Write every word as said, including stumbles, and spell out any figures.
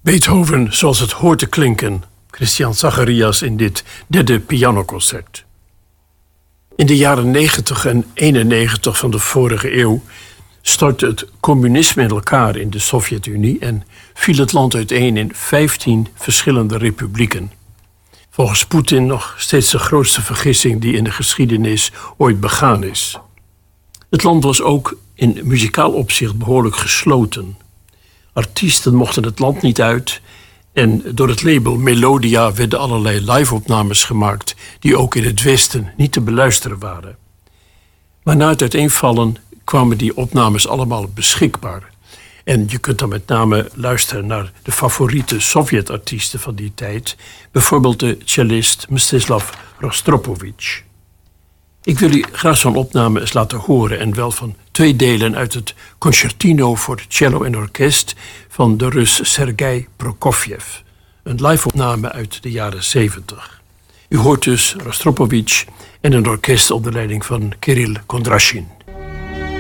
Beethoven zoals het hoort te klinken, Christian Zacharias in dit derde pianoconcert. In de jaren negentig en eenennegentig van de vorige eeuw stortte het communisme in elkaar in de Sovjet-Unie en viel het land uiteen in vijftien verschillende republieken. Volgens Poetin nog steeds de grootste vergissing die in de geschiedenis ooit begaan is. Het land was ook in muzikaal opzicht behoorlijk gesloten. Artiesten mochten het land niet uit en door het label Melodia werden allerlei live-opnames gemaakt die ook in het Westen niet te beluisteren waren. Maar na het uiteenvallen kwamen die opnames allemaal beschikbaar. En je kunt dan met name luisteren naar de favoriete Sovjet-artiesten van die tijd, bijvoorbeeld de cellist Mstislav Rostropovich. Ik wil u graag zo'n opname eens laten horen en wel van twee delen uit het Concertino voor cello en orkest van de Rus Sergei Prokofjev. Een live-opname uit de jaren zeventig. U hoort dus Rostropovich en een orkest onder leiding van Kirill Kondrashin.